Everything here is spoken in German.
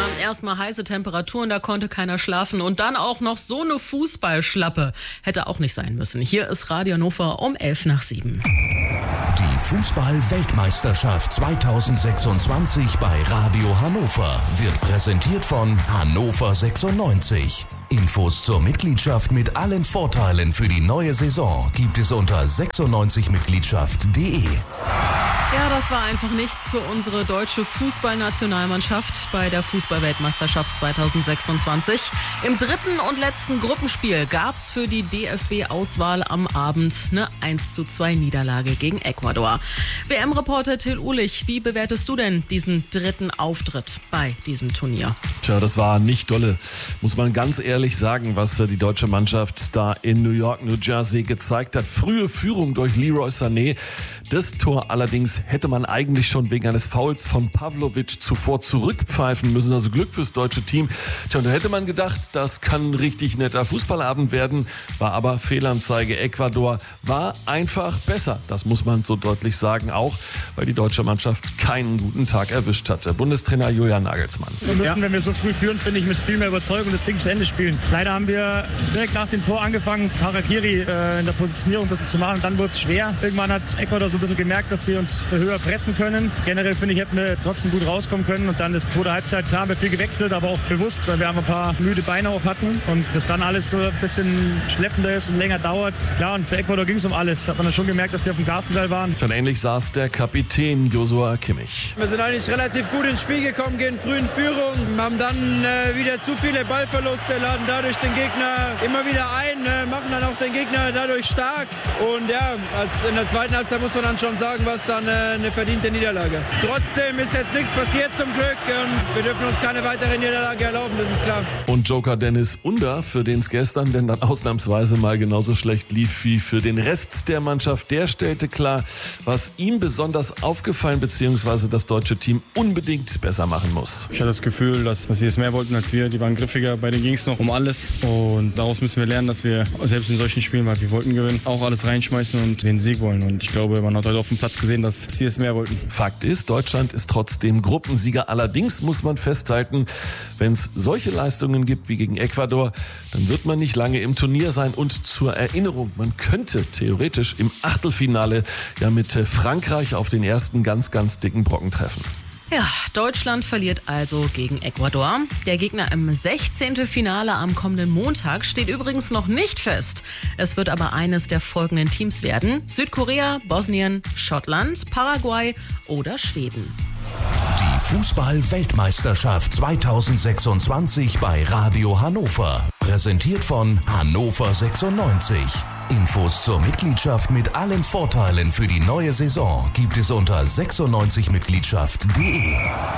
erstmal heiße Temperaturen, da konnte keiner schlafen. Und dann auch noch so eine Fußballschlappe. Hätte auch nicht sein müssen. Hier ist Radio Hannover um 6:11. Die Fußball-Weltmeisterschaft 2026 bei Radio Hannover wird präsentiert von Hannover 96. Infos zur Mitgliedschaft mit allen Vorteilen für die neue Saison gibt es unter 96mitgliedschaft.de. Ja, das war einfach nichts für unsere deutsche Fußballnationalmannschaft bei der Fußball-Weltmeisterschaft 2026. Im dritten und letzten Gruppenspiel gab es für die DFB-Auswahl am Abend eine 1:2 Niederlage gegen Ecuador. WM-Reporter Till Uhlich, wie bewertest du denn diesen dritten Auftritt bei diesem Turnier? Tja, das war nicht dolle, muss man ganz ehrlich sagen, was die deutsche Mannschaft da in New York, New Jersey gezeigt hat. Frühe Führung durch Leroy Sané. Das Tor allerdings hätte man eigentlich schon wegen eines Fouls von Pavlovic zuvor zurückpfeifen müssen. Also Glück fürs deutsche Team. Tja, und da hätte man gedacht, das kann ein richtig netter Fußballabend werden. War aber Fehlanzeige. Ecuador war einfach besser. Das muss man so deutlich sagen, auch weil die deutsche Mannschaft keinen guten Tag erwischt hatte. Bundestrainer Julian Nagelsmann. Wir müssen, wenn wir so früh führen, finde ich, mit viel mehr Überzeugung das Ding zu Ende spielen. Leider haben wir direkt nach dem Tor angefangen, Harakiri in der Positionierung zu machen. Dann wurde es schwer. Irgendwann hat Ecuador so ein bisschen gemerkt, dass sie uns höher pressen können. Generell finde ich, hätten wir trotzdem gut rauskommen können. Und dann ist zweite Halbzeit, klar, haben wir viel gewechselt, aber auch bewusst, weil wir ein paar müde Beine auch hatten. Und dass dann alles so ein bisschen schleppender ist und länger dauert. Klar, und für Ecuador ging es um alles. Hat man dann schon gemerkt, dass die auf dem Gaspedal waren. Schon ähnlich saß der Kapitän Joshua Kimmich. Wir sind eigentlich relativ gut ins Spiel gekommen, gehen früh in Führung, haben dann wieder zu viele Ballverluste, laden dadurch den Gegner immer wieder ein, machen dann auch den Gegner dadurch stark. Und ja, in der zweiten Halbzeit muss man dann schon sagen, was dann eine verdiente Niederlage. Trotzdem ist jetzt nichts passiert zum Glück und wir dürfen uns keine weitere Niederlage erlauben, das ist klar. Und Joker Dennis Under, für den es gestern denn dann ausnahmsweise mal genauso schlecht lief wie für den Rest der Mannschaft, der stellte klar, was ihm besonders aufgefallen bzw. das deutsche Team unbedingt besser machen muss. Ich hatte das Gefühl, dass sie es mehr wollten als wir. Die waren griffiger, bei denen ging es noch um alles. Und daraus müssen wir lernen, dass wir selbst in solchen Spielen, weil wir wollten gewinnen, auch alles reinschmeißen und den Sieg wollen. Und ich glaube, man hat heute auf dem Platz gesehen, dass sie es mehr wollten. Fakt ist, Deutschland ist trotzdem Gruppensieger. Allerdings muss man festhalten, wenn es solche Leistungen gibt wie gegen Ecuador, dann wird man nicht lange im Turnier sein. Und zur Erinnerung, man könnte theoretisch im Achtelfinale ja mit Frankreich auf den ersten ganz, ganz dicken Brocken treffen. Ja, Deutschland verliert also gegen Ecuador. Der Gegner im 16. Finale am kommenden Montag steht übrigens noch nicht fest. Es wird aber eines der folgenden Teams werden: Südkorea, Bosnien, Schottland, Paraguay oder Schweden. Die Fußball-Weltmeisterschaft 2026 bei Radio Hannover. Präsentiert von Hannover 96. Infos zur Mitgliedschaft mit allen Vorteilen für die neue Saison gibt es unter 96mitgliedschaft.de.